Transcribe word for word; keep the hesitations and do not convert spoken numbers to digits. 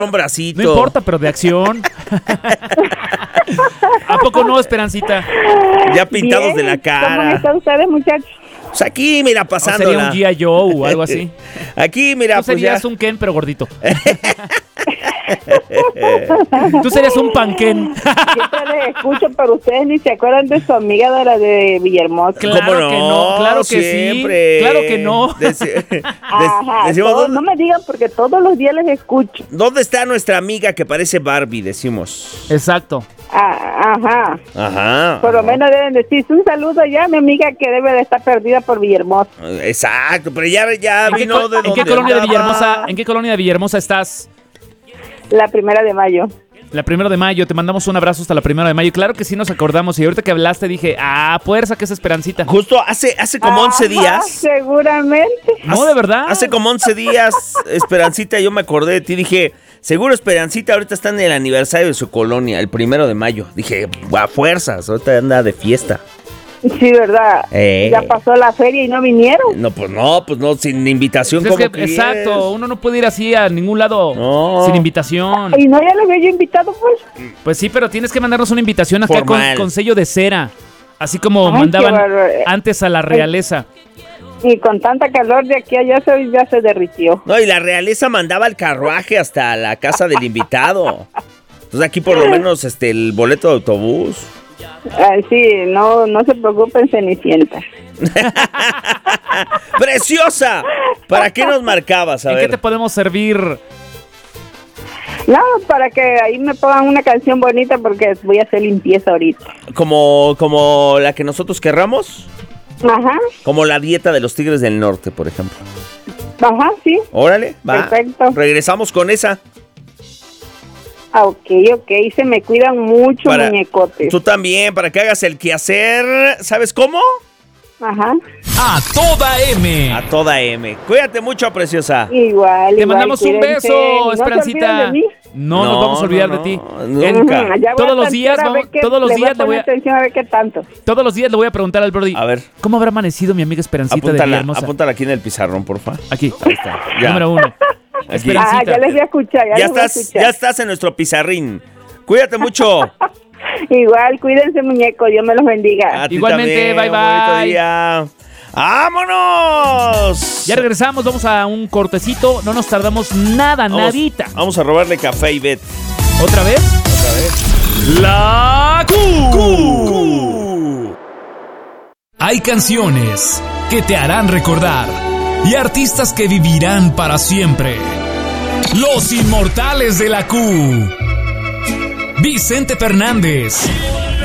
un bracito. No importa, pero de acción. ¿A poco no, Esperancita? Ya pintados Bien, de la cara. ¿Cómo están ustedes, muchachos? Pues aquí, mira, ¿O pasándola. sería un G I. Joe o algo así? Aquí, mira, Tú pues serías ya. un Ken, pero gordito. Tú serías un panquén. Siempre les escucho, pero ustedes ni se acuerdan de su amiga de la de Villahermosa. Claro ¿Cómo no? que no, claro que Siempre. sí. Claro que no. Deci- de- Ajá, decimos, todos- ¿dónde, no me digan porque todos los días les escucho. ¿dónde está nuestra amiga que parece Barbie? Decimos. Exacto. Ah, ajá. Ajá. Por lo menos deben decir un saludo ya a mi amiga que debe de estar perdida por Villahermosa. Exacto, pero ya, ya ¿En qué, vino co- de en qué donde colonia de andaba. Villahermosa, ¿En qué colonia de Villahermosa estás? La primera de mayo. La primera de mayo, te mandamos un abrazo hasta la primera de mayo. Claro que sí nos acordamos. Y ahorita que hablaste dije, ah, fuerza que es Esperancita. Justo hace, hace como once Ajá, días. seguramente. No, de verdad. Hace como once días, Esperancita, yo me acordé de ti. Dije, seguro Esperancita ahorita está en el aniversario de su colonia, el primero de mayo. Dije, a fuerzas, ahorita anda de fiesta. Sí, verdad. Eh. Ya pasó la feria y no vinieron. No, pues no, pues no, sin invitación. Pues es ¿cómo que, quieres? exacto, uno no puede ir así a ningún lado No. sin invitación. Y no, ya los había yo invitado, pues. Pues sí, pero tienes que mandarnos una invitación acá con, Formal. con sello de cera. Así como Ay, mandaban qué bárbaro. antes a la realeza. Y con tanta calor de aquí a allá se, ya se derritió. No, y la realeza mandaba el carruaje hasta la casa del invitado. Entonces aquí por lo menos este el boleto de autobús. Ay, sí, no, no se preocupen, Cenicienta. ¡Preciosa! ¿Para qué nos marcabas? A ¿En qué ver. te podemos servir? No, para que ahí me pongan una canción bonita porque voy a hacer limpieza ahorita. Como, como la que nosotros querramos. Ajá, Como la dieta de los Tigres del Norte, por ejemplo. ajá, sí. Órale, va. Perfecto. Regresamos con esa. Ah, ok, ok, se me cuidan mucho, Para- muñecotes. Tú también, para que hagas el quehacer. ¿Sabes cómo? Ajá, A toda M. A toda M. Cuídate mucho, preciosa. igual, Te igual, mandamos un cuídense. beso, ¿No se olvidan Esperancita. de mí? No, No, nos vamos a olvidar no, de ti. no, En- nunca. Ujú, ya voy a todos los tantear días, a ver vamos- qué- todos los le voy días le voy poner a, atención a ver qué tanto. todos los días le voy a preguntar al Brody. A ver. ¿Cómo habrá amanecido mi amiga Esperancita de Apúntala, Villahermosa? apúntala aquí en el pizarrón, porfa. Aquí. Ahí está. Ya. Número uno. Aquí. Esperancita. Ah, ya les voy a escuchar, ya, Ya les voy a estás, escuchar. ya estás en nuestro pizarrín. Cuídate mucho. Igual, cuídense, muñeco, Dios me los bendiga. A ti Igualmente, también, bye, bonito bye. día. ¡Vámonos! Ya regresamos, vamos a un cortecito. No nos tardamos nada, Vamos- nadita. Vamos a robarle café a Ivette. ¿Otra vez? Otra vez. La Q. Hay canciones que te harán recordar y artistas que vivirán para siempre. Los inmortales de la Q. Vicente Fernández,